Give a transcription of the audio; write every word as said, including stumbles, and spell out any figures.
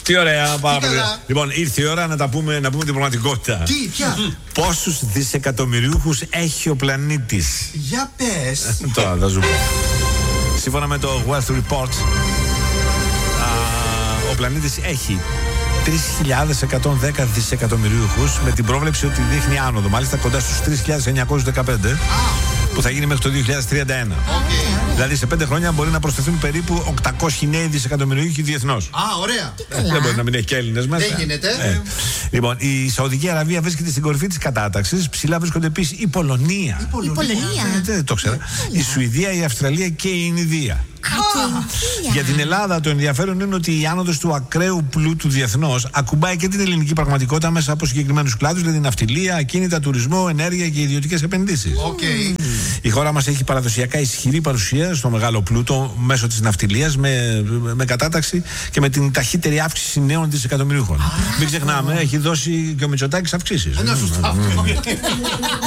Τι ωραία, πάρα πολύ. Λοιπόν, ήρθε η ώρα να τα πούμε, να πούμε την πραγματικότητα. Τι, ποια? Πόσους δισεκατομμυριούχους έχει ο πλανήτης? Για πες. Τώρα θα σου πω. Σύμφωνα με το Wall Street Report, α, ο πλανήτης έχει τρεις χιλιάδες εκατόν δέκα δισεκατομμυριούχους, με την πρόβλεψη ότι δείχνει άνοδο, μάλιστα κοντά στους τρεις χιλιάδες εννιακόσιους δεκαπέντε, που θα γίνει μέχρι το δύο χιλιάδες τριάντα ένα. Okay. Δηλαδή σε πέντε χρόνια μπορεί να προσθεθούν περίπου οκτακόσιοι νέοι δισεκατομμυριούχοι διεθνώς. Α, ωραία. Ε, δεν μπορεί να μην έχει και Έλληνες μέσα. Δεν γίνεται. Ε. Λοιπόν, η Σαουδική Αραβία βρίσκεται στην κορυφή της κατάταξης. Ψηλά βρίσκονται επίσης η Πολωνία. Η Πολωνία. Η Πολωνία. Ε, δεν το ξέρα. Η Σουηδία, η Αυστραλία και η Ινδία. Για την Ελλάδα το ενδιαφέρον είναι ότι η άνοδος του ακραίου πλούτου διεθνώς ακουμπάει και την ελληνική πραγματικότητα μέσα από συγκεκριμένους κλάδους, δηλαδή ναυτιλία, ακίνητα, τουρισμό, ενέργεια και ιδιωτικές επενδύσεις. Okay. Η χώρα μας έχει παραδοσιακά ισχυρή παρουσία στο μεγάλο πλούτο μέσω της ναυτιλίας, με, με κατάταξη και με την ταχύτερη αύξηση νέων δισεκατομμυρίουχων. Μην ξεχνάμε, έχει δώσει και ο Μητσοτάκης αυξήσεις. Ένα σωστά.